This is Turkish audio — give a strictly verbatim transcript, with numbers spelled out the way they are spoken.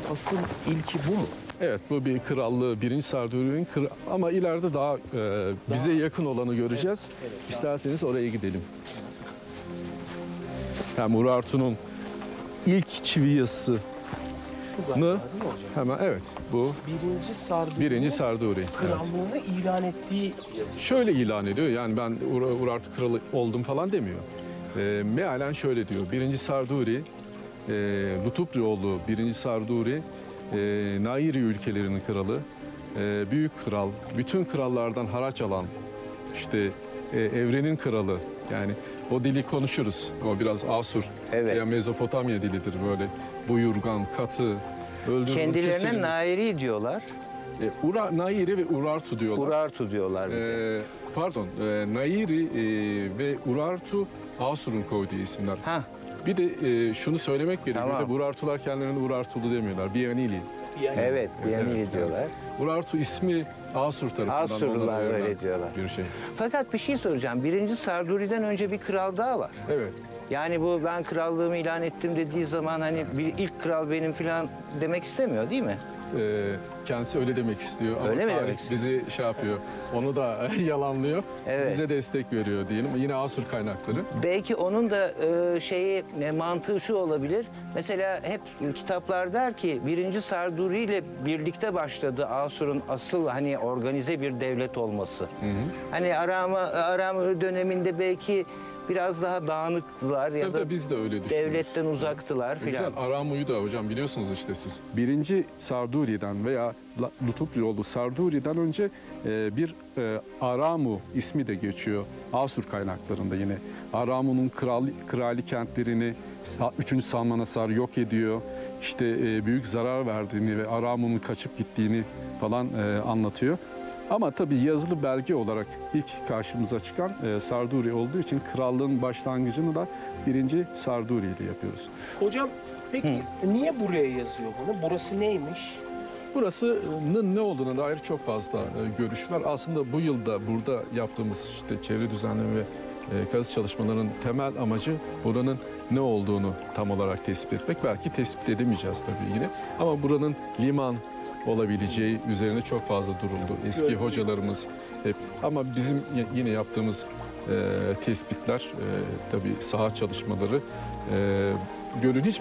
asıl ilki bu mu? Evet, bu bir krallığı, birinci Sarduri'nin kral... ama ileride daha e, bize yakın olanı göreceğiz. Evet, evet, İsterseniz oraya gidelim. Hem Urartu'nun ilk çivi yazısını Şu galiba değil mi hocam? hemen evet bu Birinci Sarduri. birinci Sarduri. Evet. Krallığını ilan ettiği yazı. Şöyle ilan ediyor, yani ben Ur- Urartu kralı oldum falan demiyor. E, mealen şöyle diyor, birinci Sarduri, e, Lutuprioğlu birinci Sarduri, e, Nairi ülkelerinin kralı, e, büyük kral, bütün krallardan haraç alan, işte e, evrenin kralı, yani o dili konuşuruz. O biraz Asur Evet. veya Mezopotamya dilidir, böyle buyurgan, katı, öldürülür, Kendilerine kesilmiş. Nairi diyorlar. E, Ura, Nairi ve Urartu diyorlar. Urartu diyorlar bir de. E, pardon, e, Nairi e, ve Urartu Asur'un koyduğu isimler. Hah, Bir de e, şunu söylemek gerekiyor. Tamam. Bir de Urartular kendilerine Urartulu demiyorlar. Biyanili. Yani evet, Biyanili Evet, diyorlar. Urartu ismi Asur tarafından. Asurlular onlara verilen öyle diyorlar. Bir şey. Fakat bir şey soracağım. Birinci Sarduri'den önce bir kral daha var. Evet. Yani bu ben krallığımı ilan ettim dediği zaman hani bir ilk kral benim falan demek istemiyor değil mi? E, kendisi öyle demek istiyor. Ama Öyle mi tarih demek istiyor? bizi şey yapıyor. Onu da yalanlıyor. Evet. Bize destek veriyor diyelim. Yine Asur kaynakları. Belki onun da e, şeyi e, mantığı şu olabilir. Mesela hep kitaplar der ki birinci Sarduri ile birlikte başladı Asur'un asıl hani organize bir devlet olması. Hani Aram Aram döneminde belki biraz daha dağınıktılar ya Tabii da tabii biz de öyle düşünüyoruz. devletten uzaktılar Güzel. filan. Aramu'yu da hocam biliyorsunuz işte siz. Birinci Sarduri'den veya Lutuprioğlu Sarduri'den önce e, bir e, Aramu ismi de geçiyor. Asur kaynaklarında yine. Aramu'nun kral, krali kentlerini üçüncü Salmanasar yok ediyor. İşte e, büyük zarar verdiğini ve Aramu'nun kaçıp gittiğini falan e, anlatıyor. Ama tabii yazılı belge olarak ilk karşımıza çıkan e, Sarduri olduğu için krallığın başlangıcını da birinci Sarduri ile yapıyoruz. Hocam peki niye buraya yazıyor bunu? Burası neymiş? Burasının ne olduğuna dair çok fazla e, görüş var. Aslında bu yılda burada yaptığımız işte çevre düzenleme ve e, kazı çalışmalarının temel amacı buranın ne olduğunu tam olarak tespit etmek. Belki tespit edemeyeceğiz tabii yine. Ama buranın liman olabileceği üzerine çok fazla duruldu. Eski Gördüm. hocalarımız hep. Ama bizim y- yine yaptığımız e, tespitler, e, tabii saha çalışmaları, e, gölün hiç